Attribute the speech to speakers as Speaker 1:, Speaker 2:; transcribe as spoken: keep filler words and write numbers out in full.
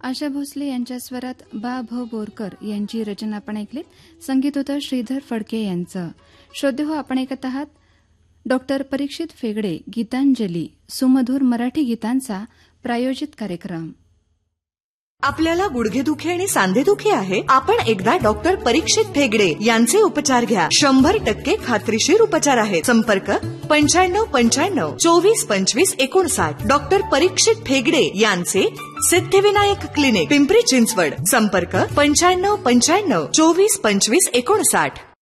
Speaker 1: आशा भोसले यांच्या स्वरात बा भ बोरकर यांची रचना आपण ऐकलीत. संगीत होतं श्रीधर फडके यांचं. श्रोते हो, आपण ऐकत आहात डॉक्टर परीक्षित फेगडे गीतांजली सुमधुर मराठी गीतांचा प्रायोजित कार्यक्रम.
Speaker 2: आपल्याला गुडघेदुखी आणि सांधेदुखी आहे? आपण एकदा डॉक्टर परीक्षित फेगडे यांचे उपचार घ्या. शंभर टक्के खात्रीशीर उपचार आहेत. संपर्क पंच्याण्णव पंच्याण्णव चोवीस पंचवीस एकोणसाठ. डॉक्टर परीक्षित फेगडे यांचे सिद्धिविनायक क्लिनिक, पिंपरी चिंचवड. संपर्क पंच्याण्णव पंच्याण्णव चोवीस पंचवीस एकोणसाठ.